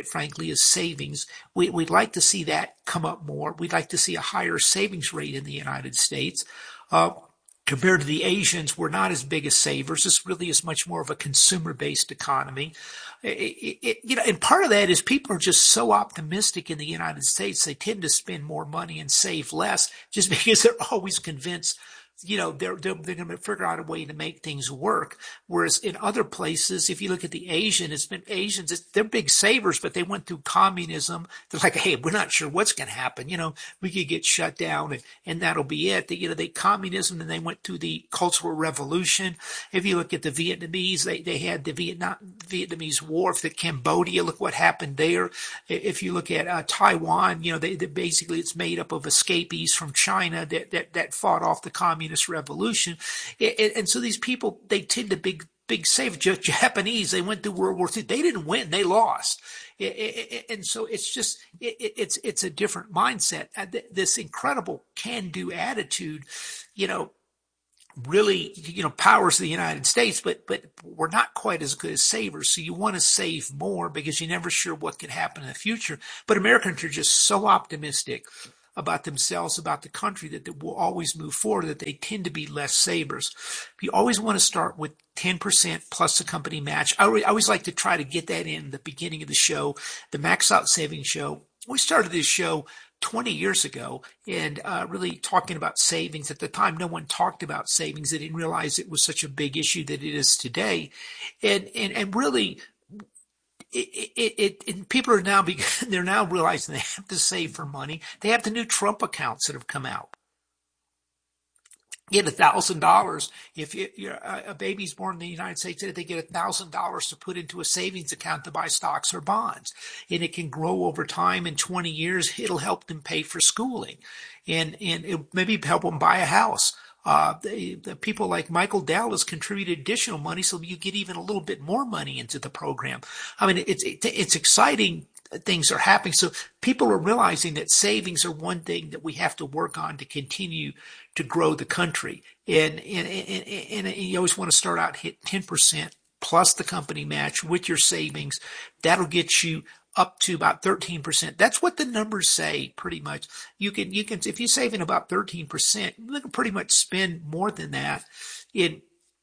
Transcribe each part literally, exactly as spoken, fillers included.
quite frankly, is savings. We, we'd like to see that come up more. We'd like to see a higher savings rate in the United States. Uh, Compared to the Asians, we're not as big as savers. This really is much more of a consumer-based economy. It, it, you know, and part of that is people are just so optimistic in the United States. They tend to spend more money and save less just because they're always convinced, you know, they're, they're, they're going to figure out a way to make things work. Whereas in other places, if you look at the Asian, it's been Asians, it's, they're big savers, but they went through communism. They're like, hey, we're not sure what's going to happen. You know, we could get shut down and, and that'll be it. They, you know, they communism and they went through the Cultural Revolution. If you look at the Vietnamese, they, they had the Vietnam, Vietnamese War. If the Cambodia, look what happened there. If you look at uh, Taiwan, you know, they, they basically it's made up of escapees from China that, that, that fought off the communist revolution. And so these people, they tend to big, big save. Japanese, they went through World War Two. They didn't win, they lost. And so it's just, it's, it's a different mindset. This incredible can-do attitude, you know, really, you know, powers the United States, but, but we're not quite as good as savers. So you want to save more because you're never sure what could happen in the future. But Americans are just so optimistic about themselves, about the country, that they will always move forward, that they tend to be less savers. You always want to start with ten percent plus the company match. I always like to try to get that in the beginning of the show, the Max Out Savings Show. We started this show twenty years ago and uh, really talking about savings. At the time, no one talked about savings. They didn't realize it was such a big issue that it is today. And, and, and really, It, it, it, and people are now, they're now realizing they have to save for money. They have the new Trump accounts that have come out. Get a thousand dollars if you, you're, a baby's born in the United States. They get a thousand dollars to put into a savings account to buy stocks or bonds, and it can grow over time. In twenty years, it'll help them pay for schooling, and and it maybe help them buy a house. Uh, the, the people like Michael Dallas contributed additional money, so you get even a little bit more money into the program. I mean, it's it, it's exciting. Things are happening. So people are realizing that savings are one thing that we have to work on to continue to grow the country. And, and, and, and you always want to start out hit ten percent plus the company match with your savings. That'll get you up to about thirteen percent. That's what the numbers say pretty much. You can, you can, if you're saving about thirteen percent, you can pretty much spend more than that in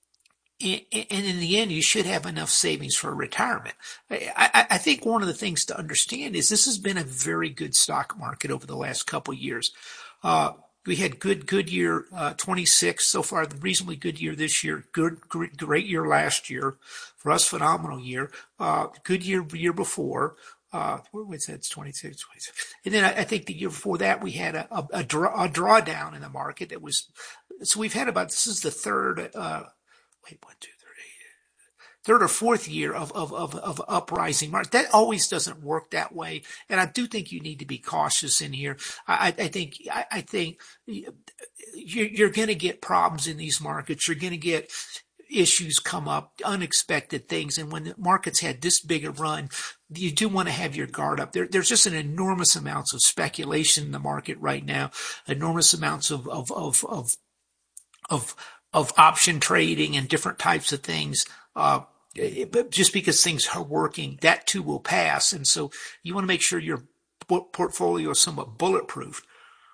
and in the end, you should have enough savings for retirement. I, I think one of the things to understand is this has been a very good stock market over the last couple of years. Uh, we had good, good year, uh, twenty-six so far, the reasonably good year this year, good, great, great year last year. For us, phenomenal year. Uh, good year, year before. Uh, what was that? It's twenty-six, twenty-six. And then I, I think the year before that, we had a, a, a, draw, a drawdown in the market that was, so we've had about, this is the third, uh, wait, one, two, three, third or fourth year of, of, of, of uprising market. That always doesn't work that way. And I do think you need to be cautious in here. I, I think, I, I think you're, you're going to get problems in these markets. You're going to get issues come up, unexpected things. And when the markets had this big a run, you do want to have your guard up. There, there's just an enormous amounts of speculation in the market right now, enormous amounts of, of, of, of, of, of option trading and different types of things. Uh, but just because things are working, that too will pass. And so you want to make sure your portfolio is somewhat bulletproof.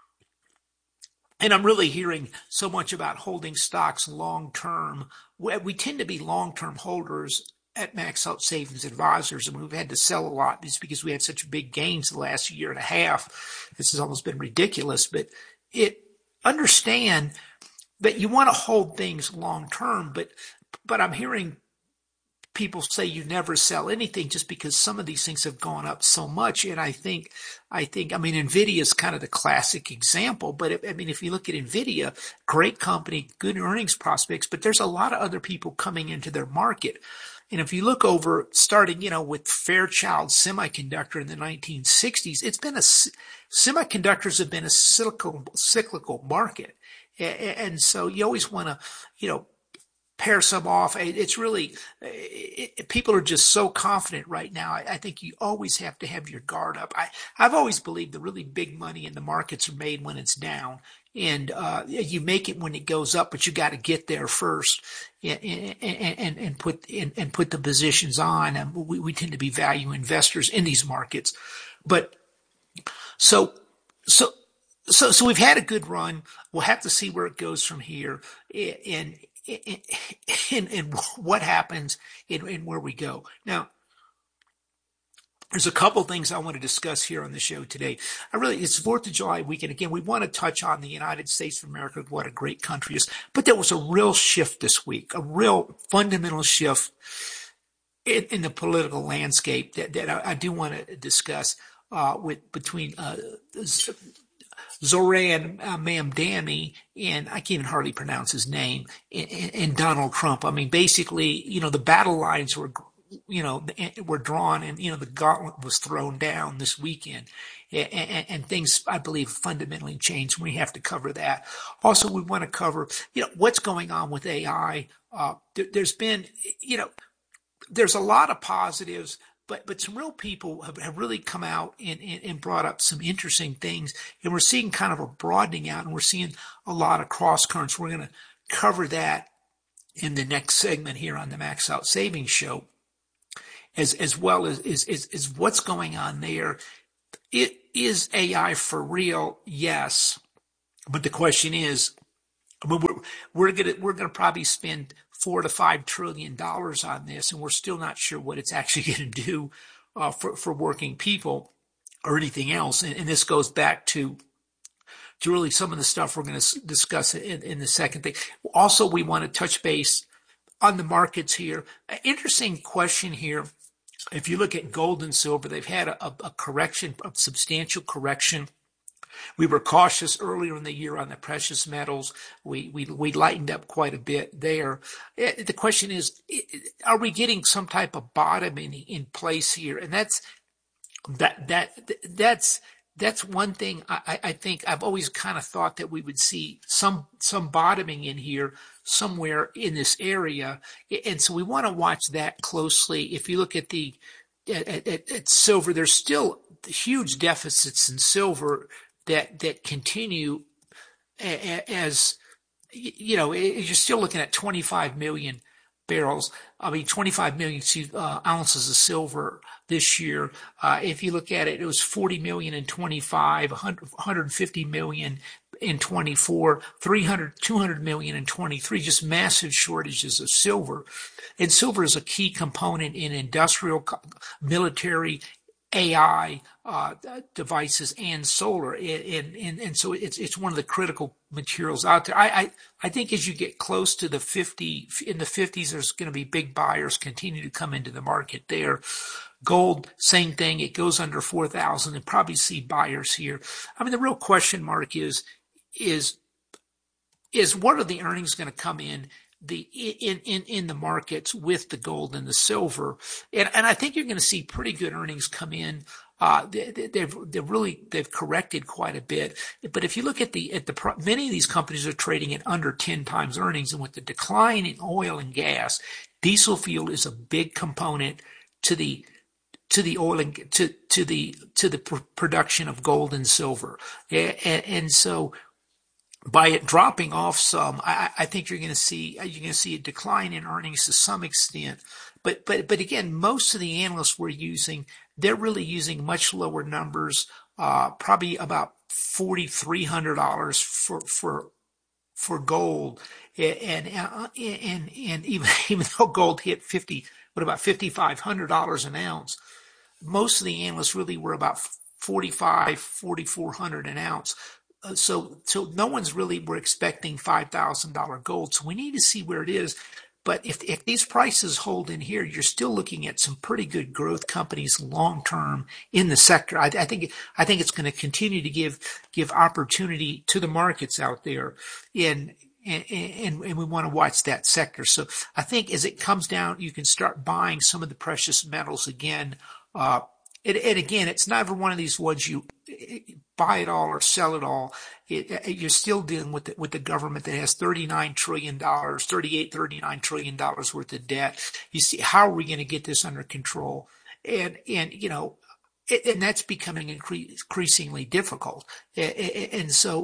And I'm really hearing so much about holding stocks long term. We tend to be long term holders at Max Out Savings Advisors, and we've had to sell a lot just because we had such big gains the last year and a half. This has almost been ridiculous, but it understand that you want to hold things long term, but but I'm hearing people say you never sell anything just because some of these things have gone up so much. And I think, I think, I mean, NVIDIA is kind of the classic example, but if, I mean, if you look at NVIDIA, great company, good earnings prospects, but there's a lot of other people coming into their market. And if you look over, starting, you know, with Fairchild Semiconductor in the nineteen sixties, it's been a, semiconductors have been a cyclical, cyclical market. And so you always want to, you know, pair some off. It's really, it, it, people are just so confident right now. I, I think you always have to have your guard up. I, I've always believed the really big money in the markets are made when it's down. and uh, you make it when it goes up, but you got to get there first, and and, and put and, and put the positions on. And we, we tend to be value investors in these markets, but so so so so we've had a good run. We'll have to see where it goes from here, and and and, and what happens and, and where we go now. There's a couple things I want to discuss here on the show today. I really, it's fourth of July weekend. Again, we want to touch on the United States of America, what a great country is. But there was a real shift this week, a real fundamental shift in, in the political landscape that, that I, I do want to discuss uh, with between uh, Zoran uh, Mamdani and I can't even hardly pronounce his name and, and Donald Trump. I mean, basically, you know, the battle lines were you know, were drawn and, you know, the gauntlet was thrown down this weekend and, and, and things, I believe, fundamentally changed. We have to cover that. Also, we want to cover, you know, what's going on with A I. Uh, there, there's been, you know, there's a lot of positives, but, but some real people have, have really come out and, and, and brought up some interesting things. And we're seeing kind of a broadening out and we're seeing a lot of cross currents. We're going to cover that in the next segment here on the Max Out Savings Show. As, as well as, is, is, is what's going on there. It is A I for real? Yes. But the question is, I mean, we're, we're gonna, we're gonna probably spend four to five trillion dollars on this, and we're still not sure what it's actually gonna do, uh, for, for working people or anything else. And, and this goes back to, to really some of the stuff we're going to discuss in, in the second thing. Also, we want to touch base on the markets here. An interesting question here. If you look at gold and silver, they've had a, a correction, a substantial correction. We were cautious earlier in the year on the precious metals. We we we lightened up quite a bit there. The question is, are we getting some type of bottom in in place here? And that's that that that's that's one thing I, I think I've always kind of thought that we would see some some bottoming in here somewhere in this area, and so we want to watch that closely. If you look at the at, at, at silver, there's still huge deficits in silver that that continue as you know you're still looking at twenty-five million barrels. I mean, twenty-five million uh, ounces of silver this year. Uh, if you look at it, it was forty million in twenty-five, one hundred fifty million in twenty-four, three hundred, two hundred million in twenty-three, just massive shortages of silver. And silver is a key component in industrial, military, A I uh, devices and solar, and, and and so it's it's one of the critical materials out there. I, I I think as you get close to the fifty in the fifties, there's going to be big buyers continue to come into the market there. Gold, same thing. It goes under four thousand, and probably see buyers here. I mean, the real question mark is is is what are the earnings going to come in? The in, in in the markets with the gold and the silver, and and I think you're going to see pretty good earnings come in. Uh, they, they've they've really they've corrected quite a bit. But if you look at the at the many of these companies are trading at under ten times earnings, and with the decline in oil and gas, diesel fuel is a big component to the to the oil and to to the to the pr- production of gold and silver, and, and so. By it dropping off some, I, I think you're going to see you're going to see a decline in earnings to some extent. But but but again, most of the analysts we're using, they're really using much lower numbers, uh, probably about forty three hundred dollars for for for gold, and and and and even even though gold hit fifty, what about fifty five hundred dollars an ounce? Most of the analysts really were about forty five, forty four hundred an ounce. Uh, so, so no one's really, we're expecting five thousand dollars gold. So we need to see where it is. But if, if these prices hold in here, you're still looking at some pretty good growth companies long term in the sector. I, I think, I think it's going to continue to give, give opportunity to the markets out there. And, and, and, and we want to watch that sector. So I think as it comes down, you can start buying some of the precious metals again. Uh, And, and again, it's never one of these ones you buy it all or sell it all. It, it, you're still dealing with the, with the government that has thirty-nine trillion dollars, thirty-eight, thirty-nine trillion dollars worth of debt. You see, how are we going to get this under control? And, and, you know, it, and that's becoming incre- increasingly difficult. And, and so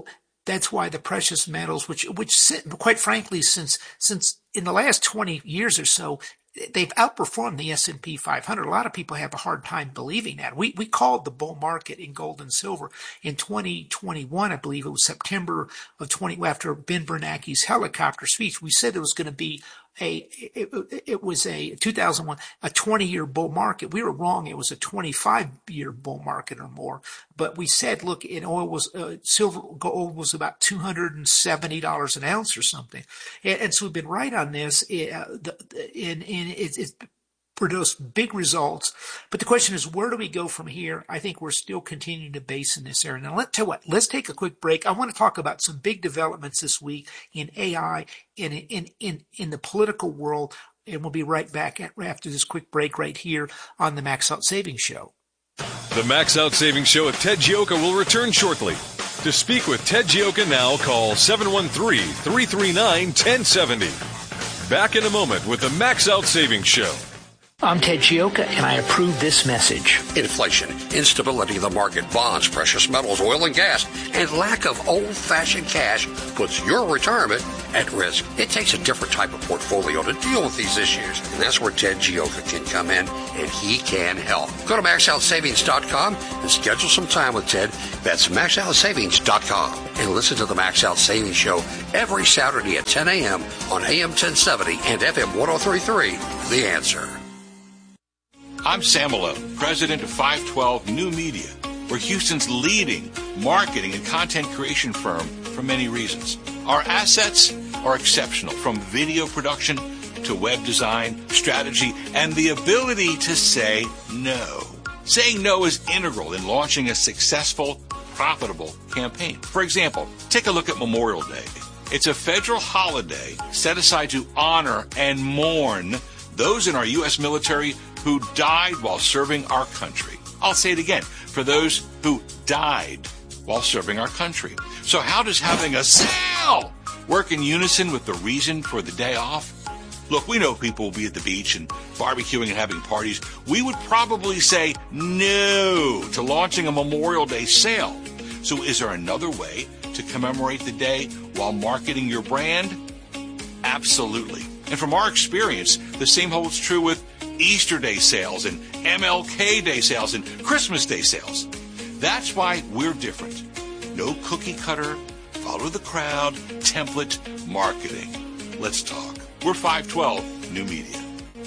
That's why the precious metals, which, which quite frankly, since, since in the last twenty years or so, they've outperformed the S and P five hundred. A lot of people have a hard time believing that. We, we called the bull market in gold and silver in twenty twenty-one, I believe it was September of twenty, after Ben Bernanke's helicopter speech. We said it was going to be a, it, it was a two thousand one, a twenty year bull market. We were wrong. It was a twenty-five year bull market or more. But we said, look, in oil was, uh, silver, gold was about two hundred seventy dollars an ounce or something. And, and so we've been right on this. Uh, the, in, in, it, it's produced big results. But the question is, where do we go from here? I think we're still continuing to base in this area. Now, let's tell you what, let's take a quick break. I want to talk about some big developments this week in A I, in, in, in, in the political world. And we'll be right back after this quick break right here on the Max Out Savings Show. The Max Out Savings Show with Ted Gioka will return shortly. To speak with Ted Gioka now, call seven one three, three three nine, one zero seven zero. Back in a moment with the Max Out Savings Show. I'm Ted Gioka, and I approve this message. Inflation, instability of the market, bonds, precious metals, oil and gas, and lack of old-fashioned cash puts your retirement at risk. It takes a different type of portfolio to deal with these issues, and that's where Ted Gioka can come in, and he can help. Go to max out savings dot com and schedule some time with Ted. That's max out savings dot com. And listen to the Max Out Savings Show every Saturday at ten a.m. on A M ten seventy and F M ten thirty-three. The Answer. I'm Sam Malone, president of five twelve New Media. We're Houston's leading marketing and content creation firm for many reasons. Our assets are exceptional, from video production to web design, strategy, and the ability to say no. Saying no is integral in launching a successful, profitable campaign. For example, take a look at Memorial Day. It's a federal holiday set aside to honor and mourn those in our U S military who died while serving our country. I'll say it again, for those who died while serving our country. So how does having a sale work in unison with the reason for the day off? Look, we know people will be at the beach and barbecuing and having parties. We would probably say no to launching a Memorial Day sale. So is there another way to commemorate the day while marketing your brand? Absolutely. And from our experience, the same holds true with Easter Day sales and M L K Day sales and Christmas Day sales. That's why we're different. No cookie cutter, follow the crowd, template marketing. Let's talk. We're five twelve New Media.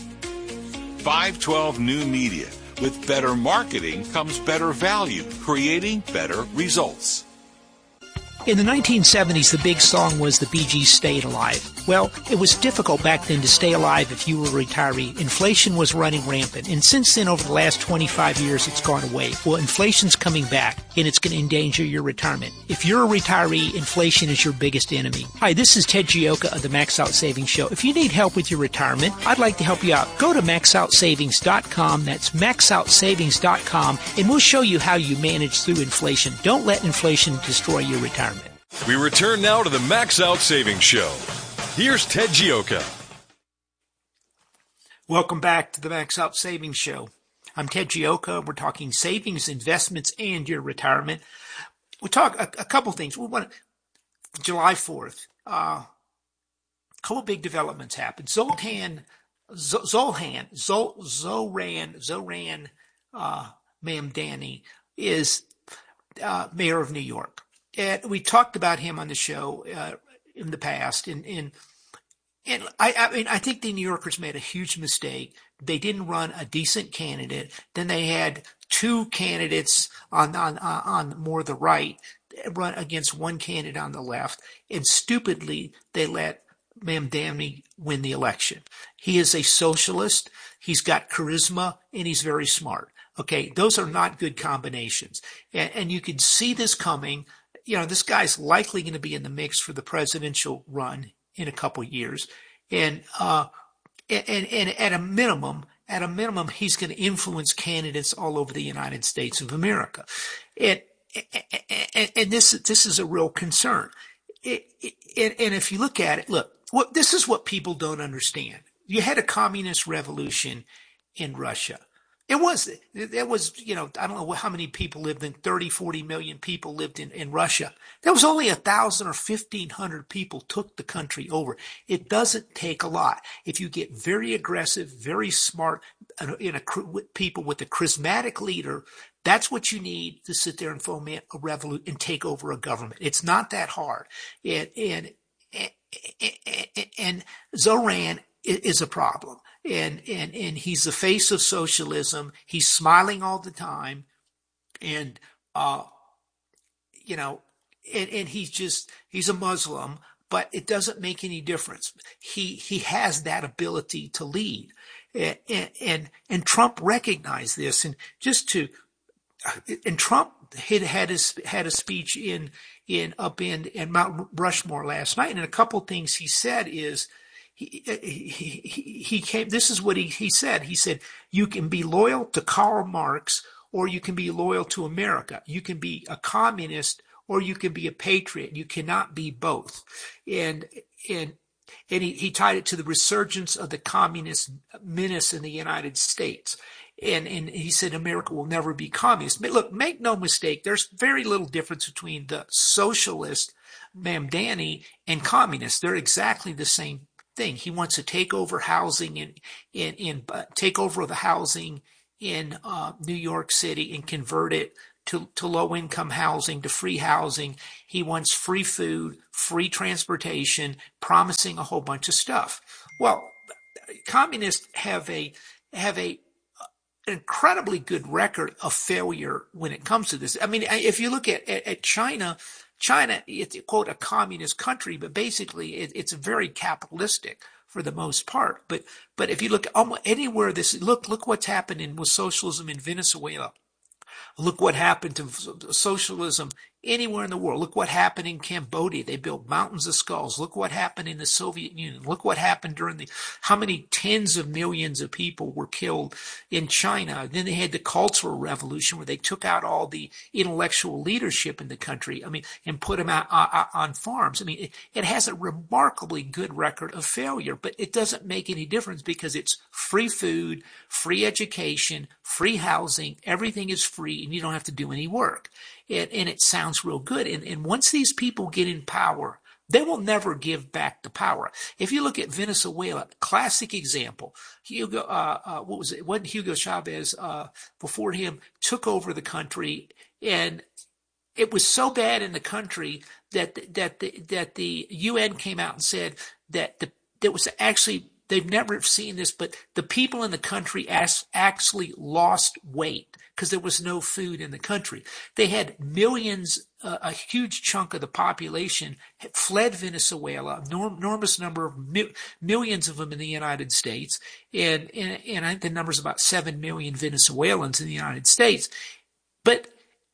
five twelve New Media. With better marketing comes better value, creating better results. In the nineteen seventies, the big song was the Bee Gees' Staying Alive. Well, it was difficult back then to stay alive if you were a retiree. Inflation was running rampant, and since then, over the last twenty-five years, it's gone away. Well, inflation's coming back, and it's going to endanger your retirement. If you're a retiree, inflation is your biggest enemy. Hi, this is Ted Gioka of the Max Out Savings Show. If you need help with your retirement, I'd like to help you out. Go to max out savings dot com. That's max out savings dot com, and we'll show you how you manage through inflation. Don't let inflation destroy your retirement. We return now to the Max Out Savings Show. Here's Ted Gioka. Welcome back to the Max Out Savings Show. I'm Ted Gioka. We're talking savings, investments, and your retirement. We'll talk a, a couple things. We want July fourth. Uh, a couple big developments happened. Zoltan, Z- Zolhan, Zol, Zoran, Zoran uh, Mamdani is uh, mayor of New York. And we talked about him on the show uh, in the past, and and and I, I mean I think the New Yorkers made a huge mistake. They didn't run a decent candidate. Then they had two candidates on on on more the right run against one candidate on the left, and stupidly they let Mamdani win the election. He is a socialist. He's got charisma, and he's very smart. Okay, those are not good combinations, and, and you can see this coming. You know, this guy's likely going to be in the mix for the presidential run in a couple of years. And, uh, and, and at a minimum, at a minimum, he's going to influence candidates all over the United States of America. And, and, and this, this is a real concern. It, it, and if you look at it, look, what, this is what people don't understand. You had a communist revolution in Russia. It was, it was, you know, I don't know how many people lived in, thirty, forty million people lived in, in Russia. There was only a thousand or fifteen hundred people took the country over. It doesn't take a lot. If you get very aggressive, very smart, in a, people with a charismatic leader, that's what you need to sit there and foment a revolution and take over a government. It's not that hard. And, and, and, and Zoran is a problem. And, and, and he's the face of socialism. He's smiling all the time. And, uh, you know, and, and he's just, he's a Muslim, but it doesn't make any difference. He, he has that ability to lead. And, and, and Trump recognized this. And just to, and Trump had had his, had a speech in, in, up in, in Mount Rushmore last night. And a couple of things he said is, He, he, he came, this is what he, he said. He said, you can be loyal to Karl Marx or you can be loyal to America. You can be a communist or you can be a patriot. You cannot be both. And, and, and he, he tied it to the resurgence of the communist menace in the United States. And, and he said America will never be communist. But look, make no mistake, there's very little difference between the socialist Mamdani and communists. They're exactly the same thing. He wants to take over housing in, in, in uh, take over the housing in uh, New York City and convert it to, to low income housing, to free housing. He wants free food, free transportation, promising a whole bunch of stuff. Well, communists have a, have a, an incredibly good record of failure when it comes to this. I mean, if you look at, at, at China, China, it's, quote, a communist country, but basically it, it's very capitalistic for the most part. But but if you look almost anywhere, this look look what's happening with socialism in Venezuela. Look what happened to socialism anywhere in the world. Look what happened in Cambodia. They built mountains of skulls. Look what happened in the Soviet Union. Look what happened during the, how many tens of millions of people were killed in China. Then they had the Cultural Revolution where they took out all the intellectual leadership in the country, I mean, and put them out, uh, on farms. I mean, it, it has a remarkably good record of failure, but it doesn't make any difference because it's free food, free education, free housing. Everything is free and you don't have to do any work. And, and it sounds real good. And, and once these people get in power, they will never give back the power. If you look at Venezuela, classic example, Hugo, uh, uh, what was it? When Hugo Chavez, uh, before him took over the country, and it was so bad in the country that, that the, that the U N came out and said that the, there was actually, they've never seen this, but the people in the country as, actually lost weight because there was no food in the country. They had millions, uh, a huge chunk of the population had fled Venezuela, an enormous number of mi- millions of them in the United States. And, and, and I think the number is about seven million Venezuelans in the United States. But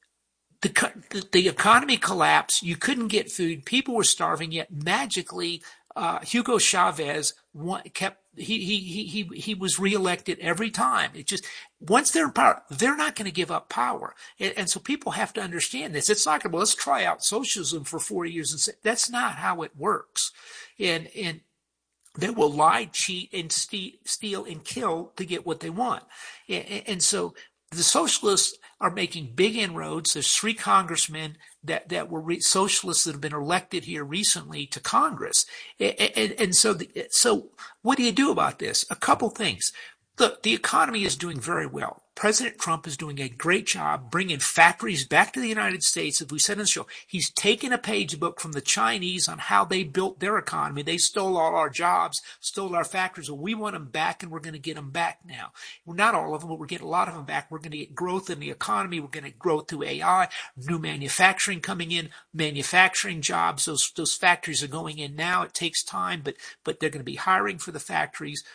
the, the, the economy collapsed. You couldn't get food. People were starving, yet magically, Uh, Hugo Chavez kept, he, he, he, he was reelected every time. It just, once they're in power, they're not going to give up power. And, and so people have to understand this. It's not going to, well, let's try out socialism for four years and say, that's not how it works. And, and they will lie, cheat, and steal and kill to get what they want. And, and so the socialists are making big inroads. There's three congressmen that, that were re- socialists that have been elected here recently to Congress. And, and, and so, the, so what do you do about this? A couple things. Look, the economy is doing very well. President Trump is doing a great job bringing factories back to the United States. As we said in the show, he's taken a page book from the Chinese on how they built their economy. They stole all our jobs, stole our factories. Well, we want them back, and we're going to get them back now. Well, not all of them, but we're getting a lot of them back. We're going to get growth in the economy. We're going to grow through A I, new manufacturing coming in, manufacturing jobs. Those those factories are going in now. It takes time, but but they're going to be hiring for the factories.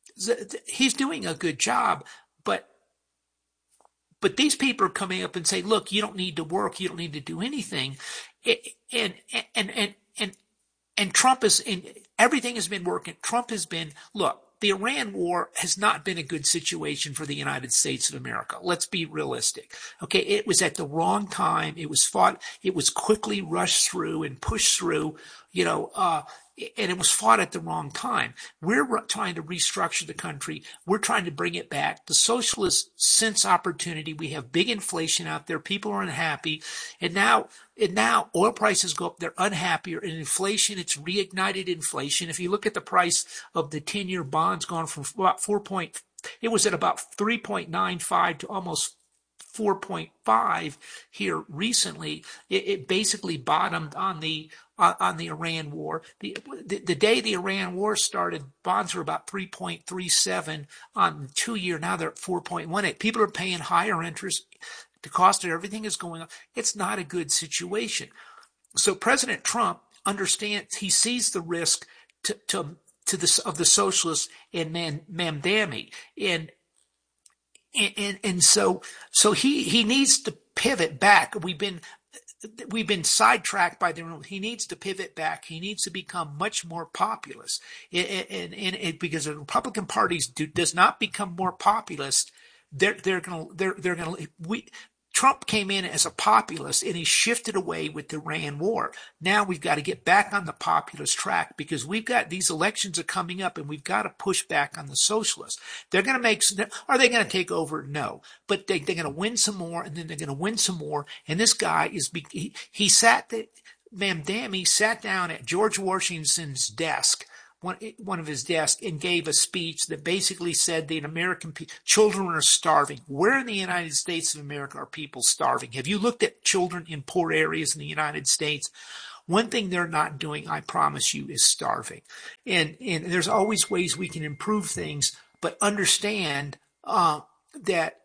He's doing a good job, but But these people are coming up and say, look, you don't need to work. You don't need to do anything. And, and, and, and, and Trump is in, everything has been working. Trump has been, look, the Iran war has not been a good situation for the United States of America. Let's be realistic. Okay. It was at the wrong time. It was fought. It was quickly rushed through and pushed through, you know, uh, and it was fought at the wrong time. We're trying to restructure the country. We're trying to bring it back. The socialists sense opportunity. We have big inflation out there. People are unhappy. And now, and now oil prices go up. They're unhappier. And inflation, it's reignited inflation. If you look at the price of the ten-year bonds gone from about four point, it was at about three point nine five to almost four point five here recently. It, it basically bottomed on the uh, on the Iran war. The, the the day the Iran war started, bonds were about three point three seven on the two year. Now they're at four point one eight. People are paying higher interest. The cost of everything is going up. It's not a good situation. So President Trump understands, he sees the risk to to to the of the socialists and man, Mamdani, and And, and and so so he he needs to pivot back. We've been we've been sidetracked by the. He needs to pivot back. He needs to become much more populist. And and, and, and because the Republican Party do, does not become more populist, they're they're gonna they're they're gonna we. Trump came in as a populist and he shifted away with the Iran war. Now we've got to get back on the populist track because we've got these elections are coming up and we've got to push back on the socialists. They're going to make, are they going to take over? No, but they, they're going to win some more and then they're going to win some more. And this guy is, he, he sat, the, Mamdani sat down at George Washington's desk, One, one of his desks, and gave a speech that basically said that American pe- children are starving. Where in the United States of America are people starving? Have you looked at children in poor areas in the United States? One thing they're not doing, I promise you, is starving. And, and there's always ways we can improve things, but understand uh, that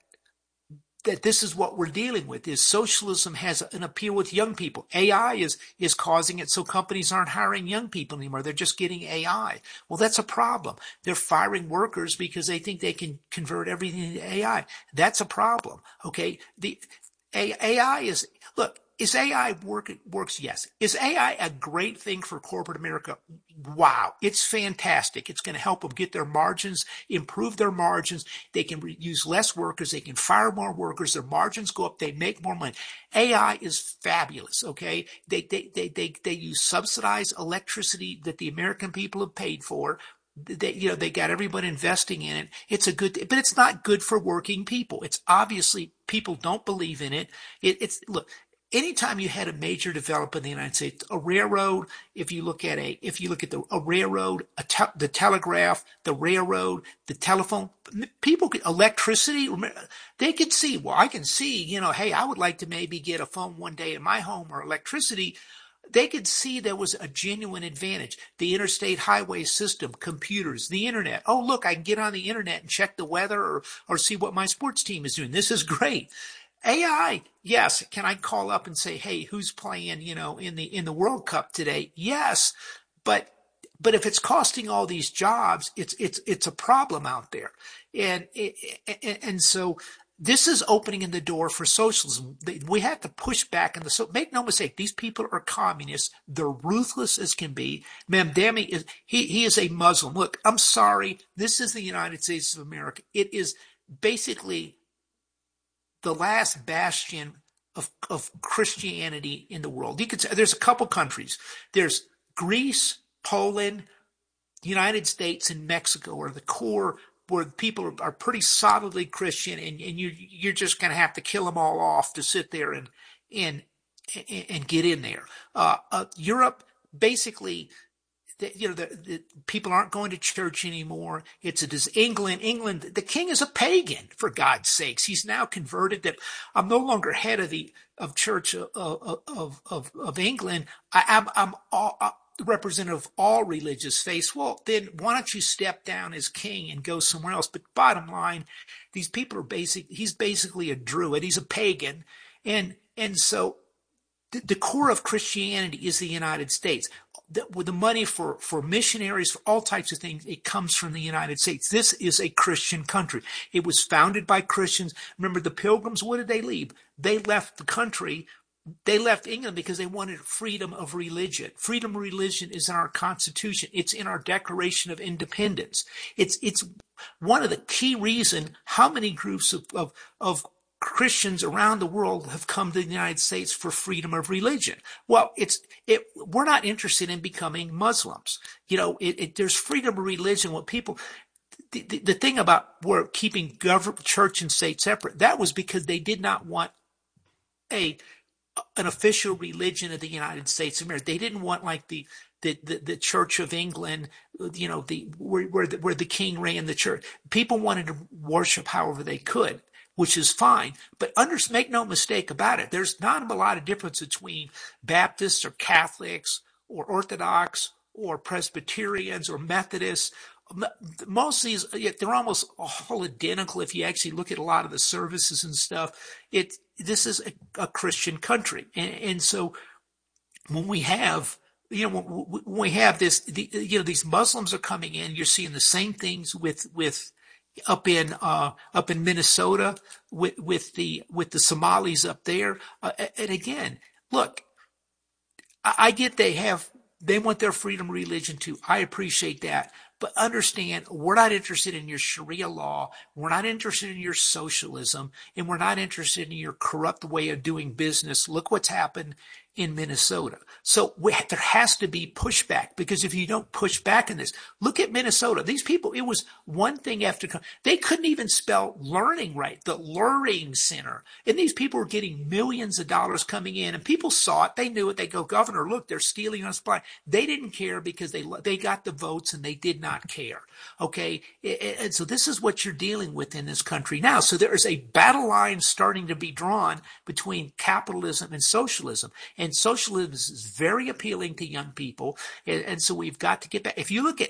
that this is what we're dealing with, is socialism has an appeal with young people. A I is, is causing it so companies aren't hiring young people anymore. They're just getting A I. Well, that's a problem. They're firing workers because they think they can convert everything into A I. That's a problem. Okay. The A I is, look, is A I work, works? Yes. Is A I a great thing for corporate America? Wow. It's fantastic. It's going to help them get their margins, improve their margins. They can re- use less workers. They can fire more workers. Their margins go up. They make more money. A I is fabulous. Okay. They, they, they, they, they use subsidized electricity that the American people have paid for. They, you know, they got everybody investing in it. It's a good, but it's not good for working people. It's obviously people don't believe in it. it it's look, anytime you had a major development in the United States, a railroad, if you look at a, if you look at the, a railroad, a te- the telegraph, the railroad, the telephone, people could, electricity, they could see, well, I can see, you know, hey, I would like to maybe get a phone one day in my home or electricity. They could see there was a genuine advantage. The interstate highway system, computers, the internet. Oh, look, I can get on the internet and check the weather or, or see what my sports team is doing. This is great. A I, yes. Can I call up and say, hey, who's playing, you know, in the, in the World Cup today? Yes. But, but if it's costing all these jobs, it's, it's, it's a problem out there. And, and, and so this is opening in the door for socialism. We have to push back on the, so make no mistake, these people are communists. They're ruthless as can be. Mamdani is, he, he is a Muslim. Look, I'm sorry. This is the United States of America. It is basically the last bastion of, of Christianity in the world. You could say there's a couple countries. There's Greece, Poland, United States, and Mexico are the core where people are, are pretty solidly Christian, and, and you, you're just going to have to kill them all off to sit there and and and get in there. Uh, uh, Europe, basically, the, you know, the, the people aren't going to church anymore. It's a England. England, the king is a pagan, for God's sakes. He's now converted. That I'm no longer head of the of Church of of of, of England. I, I'm I'm all. Uh, representative of all religious faiths. Well, then why don't you step down as king and go somewhere else? But bottom line, these people are basic. He's basically a druid. He's a pagan. And, and so the, the core of Christianity is the United States. The, with the money for, for missionaries, for all types of things, it comes from the United States. This is a Christian country. It was founded by Christians. Remember the Pilgrims, what did they leave? They left the country. They left England because they wanted freedom of religion. Freedom of religion is in our Constitution. It's in our Declaration of Independence. It's it's one of the key reasons how many groups of, of, of Christians around the world have come to the United States for freedom of religion. Well, it's it. We're not interested in becoming Muslims. You know, it, it, there's freedom of religion. What people, the, the, the thing about we're keeping government, church, and state separate, that was because they did not want a an official religion of the United States of America. They didn't want like the the the, the Church of England, you know, the where where the, where the king ran the church. People wanted to worship however they could, which is fine. But under, make no mistake about it, there's not a lot of difference between Baptists or Catholics or Orthodox or Presbyterians or Methodists. Most of these, they're almost all identical if you actually look at a lot of the services and stuff. It, this is a, a Christian country. And, and so when we have, you know, when we have this, the, you know, these Muslims are coming in, you're seeing the same things with, with, up in uh up in Minnesota with with the with the Somalis up there, uh, and again, look, I, I get they have they want their freedom of religion too. I appreciate that, but understand we're not interested in your Sharia law, we're not interested in your socialism, and we're not interested in your corrupt way of doing business. Look what's happened in Minnesota. So we, there has to be pushback, because if you don't push back in this, look at Minnesota. These people, it was one thing after, they couldn't even spell learning right, the Learning Center. And these people were getting millions of dollars coming in, and people saw it. They knew it. They go, Governor, look, they're stealing us blind. They didn't care because they they got the votes and they did not care. Okay. And so this is what you're dealing with in this country now. So there is a battle line starting to be drawn between capitalism and socialism. And socialism is very appealing to young people. And, and so we've got to get back. If you look at